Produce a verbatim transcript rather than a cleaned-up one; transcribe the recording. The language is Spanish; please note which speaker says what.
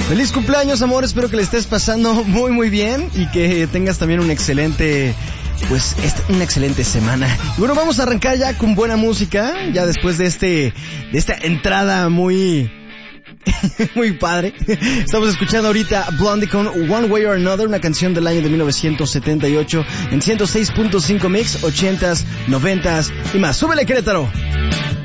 Speaker 1: Feliz cumpleaños, amor, espero que le estés pasando muy muy bien y que tengas también un excelente, pues, una excelente semana. Y bueno, vamos a arrancar ya con buena música, ya después de este, de esta entrada muy, muy padre. Estamos escuchando ahorita Blondie con One Way or Another, una canción del año de mil novecientos setenta y ocho en ciento seis punto cinco Mix, ochentas, noventas y más. ¡Súbele, Querétaro!